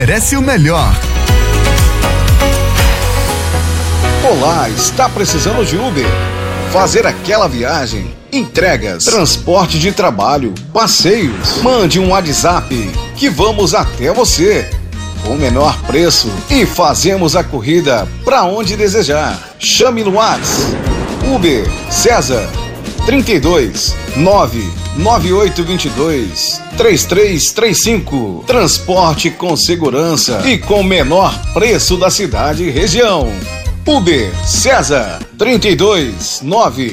Merece o melhor. Olá, está precisando de Uber? Fazer aquela viagem, entregas, transporte de trabalho, passeios. Mande um WhatsApp que vamos até você com o menor preço e fazemos a corrida para onde desejar. Chame no WhatsApp Uber César 32 99822 3335. Transporte com segurança e com menor preço da cidade e região. Uber César 32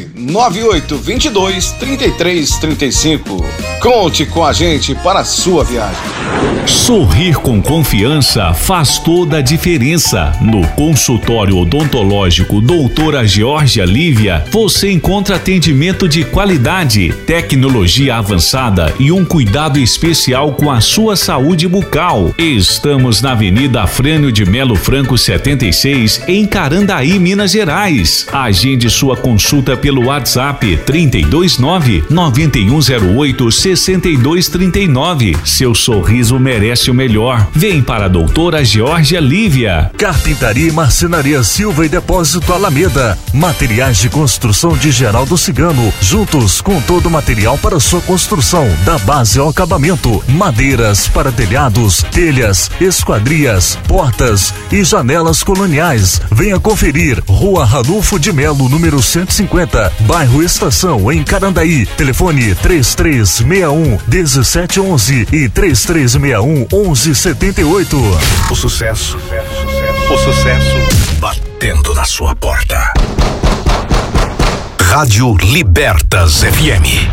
99822 3335. Conte com a gente para a sua viagem. Sorrir com confiança faz toda a diferença. No consultório odontológico Doutora Georgia Lívia, você encontra atendimento de qualidade, tecnologia avançada e um cuidado especial com a sua saúde bucal. Estamos na Avenida Afrânio de Melo Franco 76, em Carandaí, Minas Gerais. Agende sua consulta pelo WhatsApp 329-9108-6239. Seu sorriso merece o melhor. Vem para a Doutora Georgia Lívia. Carpintaria e Marcenaria Silva e Depósito Alameda. Materiais de construção de Geraldo Cigano. Juntos com todo o material para sua construção, da base ao acabamento. Madeiras para telhados, telhas, esquadrias, portas e janelas coloniais. Venha conferir. Rua Ranulfo de Melo, número 150, bairro Estação, em Carandaí. Telefone 3361-1711 e 3361-1178. O sucesso batendo na sua porta. Rádio Libertas FM.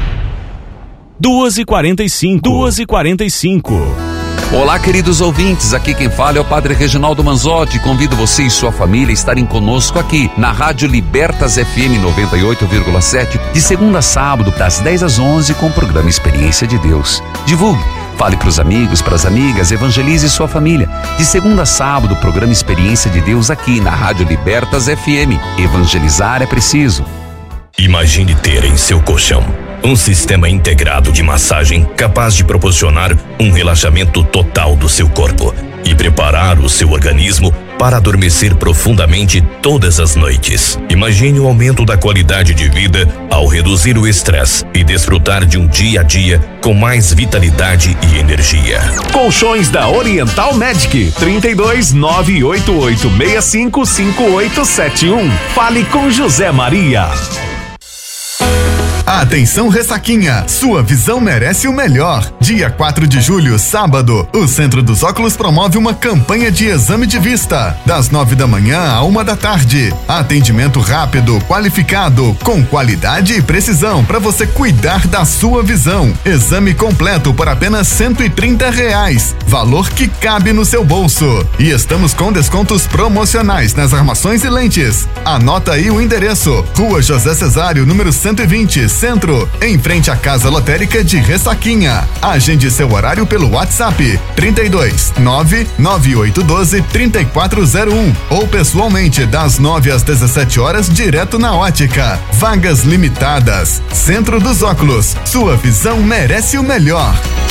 2h45. Olá, queridos ouvintes, aqui quem fala é o Padre Reginaldo Manzotti. Convido você e sua família a estarem conosco aqui na Rádio Libertas FM 98,7, de segunda a sábado, das 10 às 11, com o programa Experiência de Deus. Divulgue, fale para os amigos, para as amigas, evangelize sua família. De segunda a sábado, o programa Experiência de Deus aqui na Rádio Libertas FM. Evangelizar é preciso. Imagine ter em seu colchão um sistema integrado de massagem capaz de proporcionar um relaxamento total do seu corpo e preparar o seu organismo para adormecer profundamente todas as noites. Imagine o aumento da qualidade de vida ao reduzir o estresse e desfrutar de um dia a dia com mais vitalidade e energia. Colchões da Oriental Medic, 32 988 65 5871. Fale com José Maria. Atenção, Ressaquinha, sua visão merece o melhor. Dia 4 de julho, sábado, o Centro dos Óculos promove uma campanha de exame de vista, das 9 da manhã à 1 da tarde. Atendimento rápido, qualificado, com qualidade e precisão para você cuidar da sua visão. Exame completo por apenas R$130, valor que cabe no seu bolso. E estamos com descontos promocionais nas armações e lentes. Anota aí o endereço: Rua José Cesário, número 120, Centro, em frente à Casa Lotérica de Ressaquinha. Agende seu horário pelo WhatsApp 32 99812 3401 ou pessoalmente das 9 às 17 horas direto na ótica. Vagas limitadas. Centro dos Óculos, sua visão merece o melhor.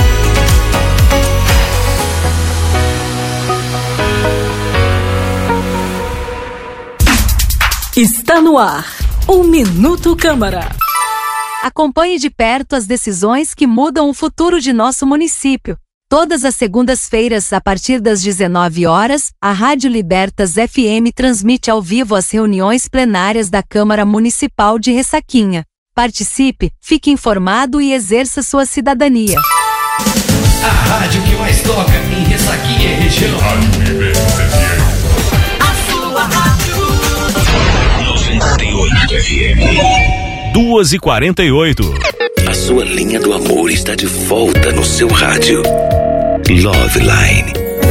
Está no ar o Minuto Câmara. Acompanhe de perto as decisões que mudam o futuro de nosso município. Todas as segundas-feiras, a partir das 19 horas, a Rádio Libertas FM transmite ao vivo as reuniões plenárias da Câmara Municipal de Ressaquinha. Participe, fique informado e exerça sua cidadania. A rádio que mais toca em Ressaquinha e região. Rádio Libertas FM. A sua rádio. 98 FM. 2h48. A sua linha do amor está de volta no seu rádio. Love Line.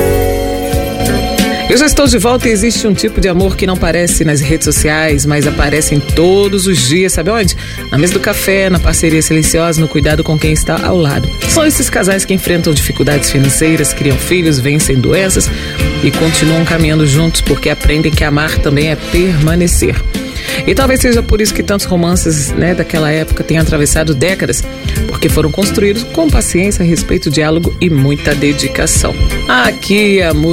Eu já estou de volta e existe um tipo de amor que não aparece nas redes sociais, mas aparece em todos os dias, sabe onde? Na mesa do café, na parceria silenciosa, no cuidado com quem está ao lado. São esses casais que enfrentam dificuldades financeiras, criam filhos, vencem doenças e continuam caminhando juntos porque aprendem que amar também é permanecer. E talvez seja por isso que tantos romances, né, daquela época tenham atravessado décadas, porque foram construídos com paciência, respeito, diálogo e muita dedicação. Aqui a